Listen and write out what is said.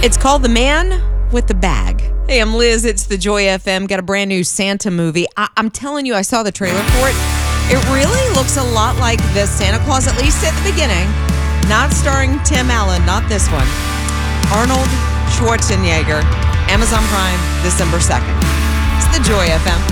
It's called The Man with the Bag. Hey, I'm Liz. It's the Joy FM. Got a brand new Santa movie. I'm telling you, I saw the trailer for it. It really looks a lot like the Santa Claus, at least at the beginning. Not starring Tim Allen, not this one. Arnold Schwarzenegger. Amazon Prime, December 2nd. It's the Joy FM.